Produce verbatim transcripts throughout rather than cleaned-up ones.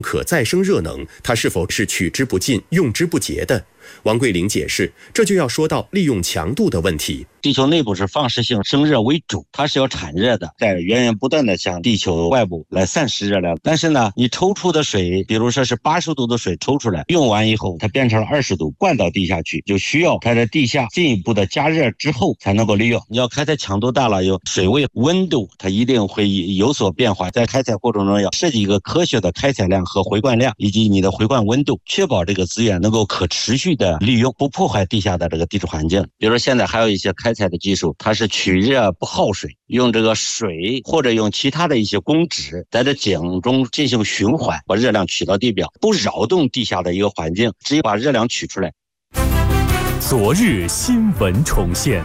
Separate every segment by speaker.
Speaker 1: 可再生热能，它是否是取之不尽、用之不竭的？王桂玲解释，这就要说到利用强度的问题。
Speaker 2: 地球内部是放射性生热为主，它是要产热的，在源源不断的向地球外部来散失热量。但是呢，你抽出的水，比如说是八十度的水抽出来，用完以后它变成了二十度，灌到地下去，就需要它在地下进一步的加热之后才能够利用。你要开采强度大了，有水位、温度，它一定会有所变化。在开采过程中要设计一个科学的开采量和回灌量，以及你的回灌温度，确保这个资源能够可持续的利用，不破坏地下的这个地质环境。比如说现在还有一些开采的技术，它是取热不耗水，用这个水或者用其他的一些公脂在这井中进行循环，把热量取到地表，不扰动地下的一个环境，直接把热量取出来。
Speaker 3: 昨日新闻重现，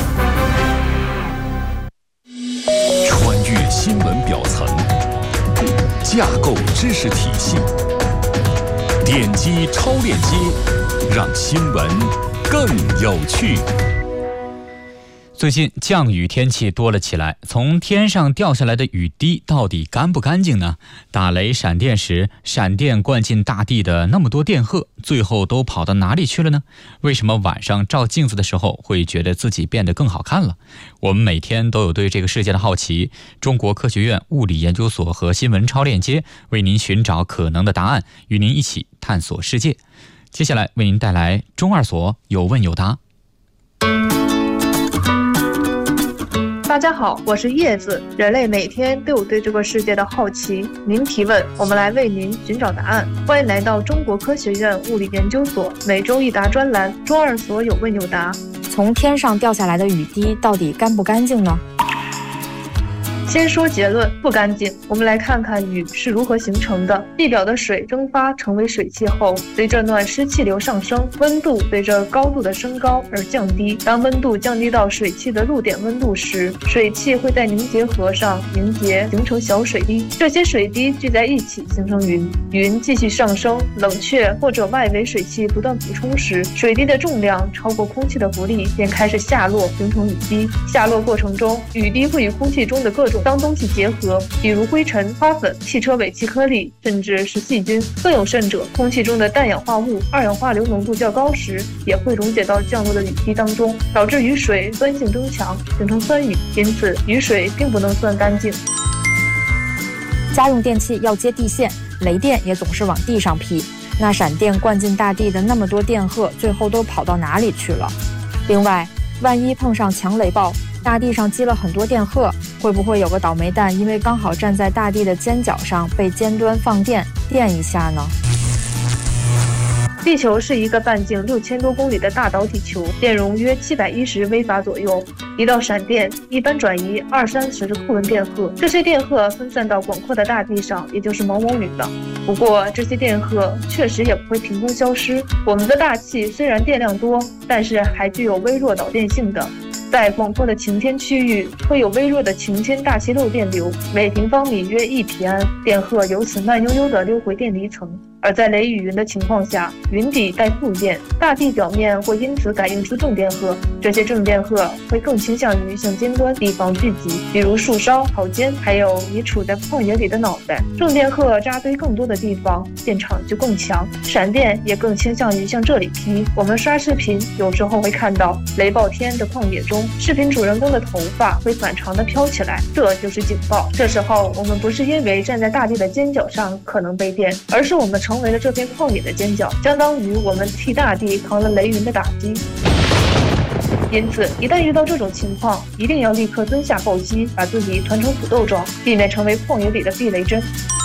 Speaker 3: 穿越新闻表层，架构知识体系，点击超链接，让新闻更有趣。
Speaker 4: 最近降雨天气多了起来，从天上掉下来的雨滴到底干不干净呢？打雷闪电时，闪电灌进大地的那么多电荷，最后都跑到哪里去了呢？为什么晚上照镜子的时候会觉得自己变得更好看了？我们每天都有对这个世界的好奇，中国科学院物理研究所和新闻超链接为您寻找可能的答案，与您一起探索世界。接下来为您带来中二所有问有答。
Speaker 5: 大家好，我是叶子。人类每天都有对这个世界的好奇，您提问，我们来为您寻找答案。欢迎来到中国科学院物理研究所每周一答专栏，中二所有问有答。
Speaker 6: 从天上掉下来的雨滴到底干不干净呢？
Speaker 5: 先说结论，不干净。我们来看看雨是如何形成的。地表的水蒸发成为水汽后，随着暖湿气流上升，温度随着高度的升高而降低。当温度降低到水汽的入点温度时，水汽会在凝结核上凝结，形成小水滴。这些水滴聚在一起形成云。云继续上升，冷却或者外围水汽不断补充时，水滴的重量超过空气的浮力，便开始下落，形成雨滴。下落过程中，雨滴会与空气中的各种脏东西结合，比如灰尘、花粉、汽车尾气颗粒，甚至是细菌。更有甚者，空气中的氮氧化物、二氧化硫浓度较高时，也会溶解到降落的雨滴当中，导致雨水酸性增强，形成酸雨。因此，雨水并不能算干净。
Speaker 6: 家用电器要接地线，雷电也总是往地上劈。那闪电灌进大地的那么多电荷，最后都跑到哪里去了？另外，万一碰上强雷暴，大地上积了很多电荷，会不会有个倒霉蛋因为刚好站在大地的尖角上，被尖端放电电一下呢？
Speaker 5: 地球是一个半径六千多公里的大导体球，电容约七百一十微法左右。一道闪电一般转移二三十库仑电荷，这些电荷分散到广阔的大地上，也就是毛毛雨了。不过这些电荷确实也不会凭空消失。我们的大气虽然电量多，但是还具有微弱导电性的。在广阔的晴天区域，会有微弱的晴天大气漏电流，每平方米约一皮安，电荷由此慢悠悠地溜回电离层。而在雷雨云的情况下，云底带负电，大地表面会因此感应出正电荷，这些正电荷会更倾向于向尖端地方聚集，比如树梢、草尖，还有你处在旷野里的脑袋。正电荷扎堆更多的地方，电场就更强，闪电也更倾向于向这里劈。我们刷视频有时候会看到雷暴天的旷野中，视频主人公的头发会反常地飘起来，这就是警报。这时候我们不是因为站在大地的尖角上可能被电，而是我们成为了这片旷野的尖角，相当于我们替大地扛了雷云的打击。因此，一旦遇到这种情况，一定要立刻蹲下抱膝，把自己团成土豆状，避免成为旷野里的避雷针。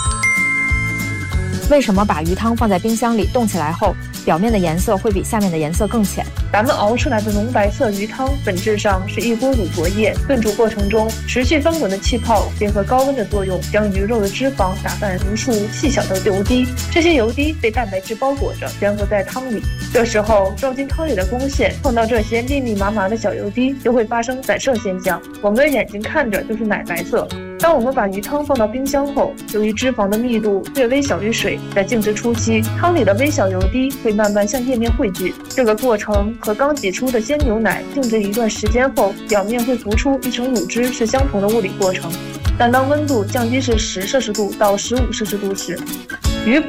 Speaker 6: 为什么把鱼汤放在冰箱里冻起来后，表面的颜色会比下面的颜色更浅？
Speaker 5: 咱们熬出来的浓白色鱼汤本质上是一锅乳浊液，炖煮过程中持续翻滚的气泡结合高温的作用，将鱼肉的脂肪打散无数细小的油滴，这些油滴被蛋白质包裹着，粘合在汤里。这时候照进汤里的光线碰到这些密密麻麻的小油滴，就会发生散射现象，我们的眼睛看着就是奶白色。当我们把鱼汤放到冰箱后，由于脂肪的密度略微小于水，在静置初期，汤里的微小油滴会慢慢向液面汇聚。这个过程和刚挤出的鲜牛奶静置一段时间后，表面会浮出一层乳汁是相同的物理过程。但当温度降低至十摄氏度到十五摄氏度时， 雨补